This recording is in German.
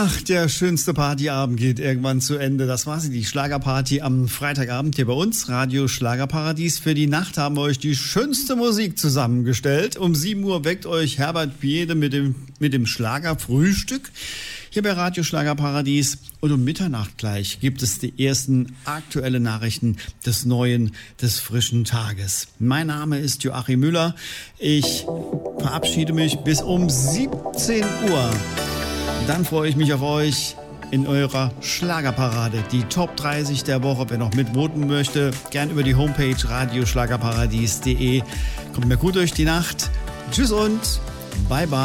Ach, der schönste Partyabend geht irgendwann zu Ende. Das war sie, die Schlagerparty am Freitagabend hier bei uns. Radio Schlagerparadies. Für die Nacht haben wir euch die schönste Musik zusammengestellt. Um 7 Uhr weckt euch Herbert Biede mit dem Schlagerfrühstück hier bei Radio Schlagerparadies. Und um Mitternacht gleich gibt es die ersten aktuellen Nachrichten des frischen Tages. Mein Name ist Joachim Müller. Ich verabschiede mich bis um 17 Uhr. Dann freue ich mich auf euch in eurer Schlagerparade. Die Top 30 der Woche. Wer noch mitvoten möchte, gern über die Homepage radioschlagerparadies.de. Kommt mir gut durch die Nacht. Tschüss und bye bye.